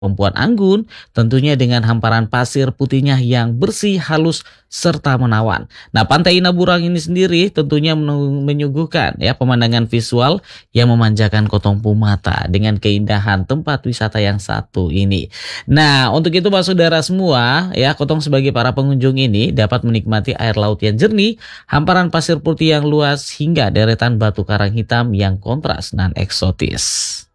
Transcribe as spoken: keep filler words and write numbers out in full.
Perempuan anggun tentunya dengan hamparan pasir putihnya yang bersih, halus, serta menawan. Nah, Pantai Inaburang ini sendiri tentunya menung- menyuguhkan ya pemandangan visual yang memanjakan kotongpu mata dengan keindahan tempat wisata yang satu ini. Nah, untuk itu Pak Saudara semua, ya Kotong sebagai para pengunjung ini dapat menikmati air laut yang jernih, hamparan pasir putih yang luas hingga deretan batu karang hitam yang kontras dan eksotis.